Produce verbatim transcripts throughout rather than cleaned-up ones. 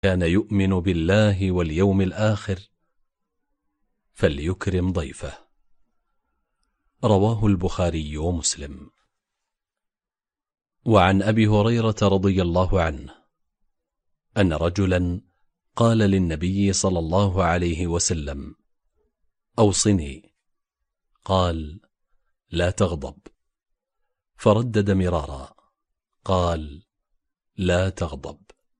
كان يؤمن بالله واليوم الآخر فليكرم ضيفه. رواه البخاري ومسلم. وعن أبي هريرة رضي الله عنه أن رجلا قال للنبي صلى الله عليه وسلم: أوصني. قال: لا تغضب. فردد مرارا قال: لا تغضب.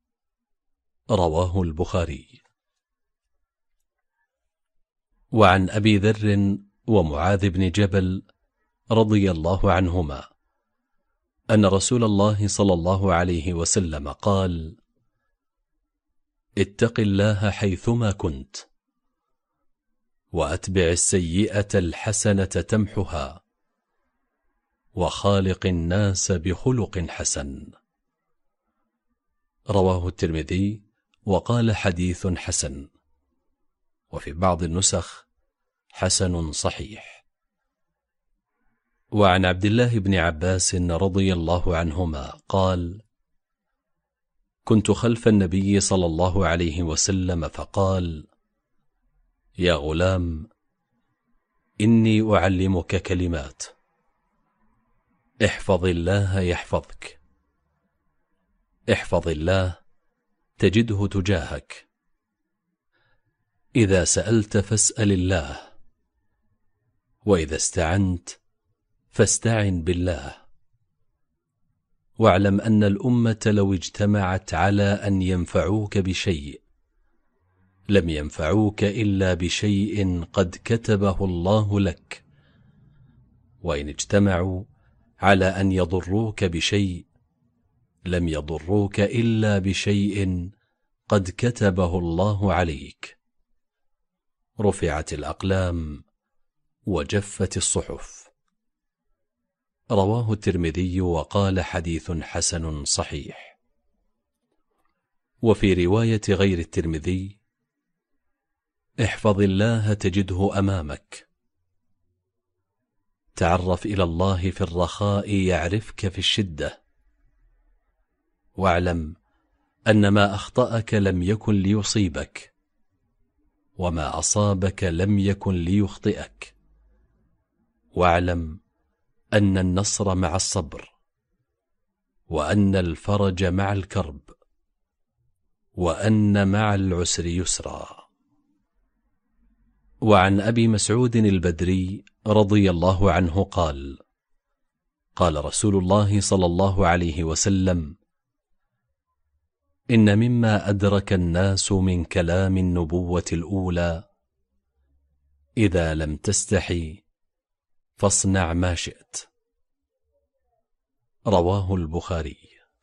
رواه البخاري. وعن أبي ذر ومعاذ بن جبل رضي الله عنهما أن رسول الله صلى الله عليه وسلم قال: اتق الله حيثما كنت، وأتبع السيئة الحسنة تمحها، وخالق الناس بخلق حسن. رواه الترمذي وقال: حديث حسن. وفي بعض النسخ: حسن صحيح. وعن عبد الله بن عباس رضي الله عنهما قال: كنت خلف النبي صلى الله عليه وسلم فقال: يا غلام، إني أعلمك كلمات، احفظ الله يحفظك، احفظ الله تجده تجاهك، إذا سألت فاسأل الله، وإذا استعنت فاستعن بالله، واعلم أن الأمة لو اجتمعت على أن ينفعوك بشيء لم ينفعوك إلا بشيء قد كتبه الله لك، وإن اجتمعوا على أن يضروك بشيء لم يضروك إلا بشيء قد كتبه الله عليك. رفعت الأقلام وجفت الصحف. رواه الترمذي وقال: حديث حسن صحيح. وفي رواية غير الترمذي: احفظ الله تجده أمامك، تعرف إلى الله في الرخاء يعرفك في الشدة، واعلم أن ما أخطأك لم يكن ليصيبك، وما أصابك لم يكن ليخطئك، واعلم أن النصر مع الصبر، وأن الفرج مع الكرب، وأن مع العسر يسرا. وعن أبي مسعود البدري رضي الله عنه قال: قال رسول الله صلى الله عليه وسلم: إن مما أدرك الناس من كلام النبوة الأولى: إذا لم تستحي فاصنع ما شئت. رواه البخاري.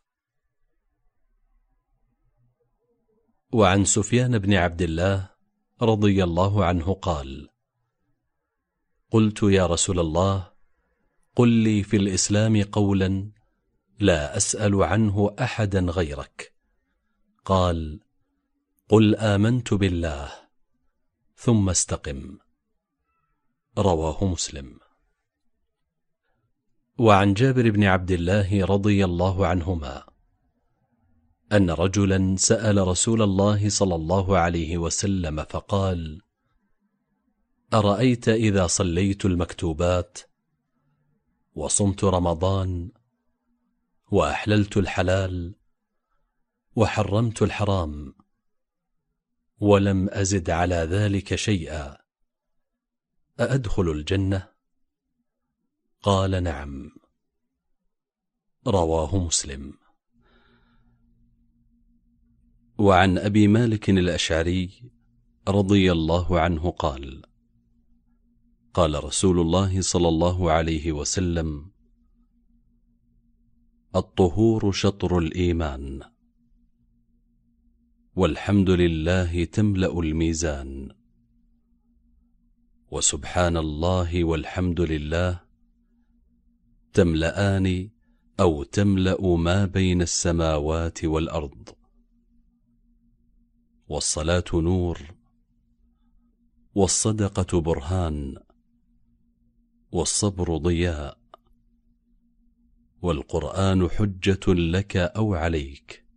وعن سفيان بن عبد الله رضي الله عنه قال: قلت يا رسول الله، قل لي في الإسلام قولا لا أسأل عنه أحدا غيرك. قال: قل آمنت بالله ثم استقم. رواه مسلم. وعن جابر بن عبد الله رضي الله عنهما أن رجلا سأل رسول الله صلى الله عليه وسلم فقال: أرأيت إذا صليت المكتوبات وصمت رمضان وأحللت الحلال وحرمت الحرام ولم أزد على ذلك شيئا، أأدخل الجنة؟ قال: نعم. رواه مسلم. وعن أبي مالك الأشعري رضي الله عنه قال: قال رسول الله صلى الله عليه وسلم: الطهور شطر الإيمان، والحمد لله تملأ الميزان، وسبحان الله والحمد لله تملأان أو تملأ ما بين السماوات والأرض. والصلاة نور، والصدقة برهان، والصبر ضياء، والقرآن حجة لك أو عليك.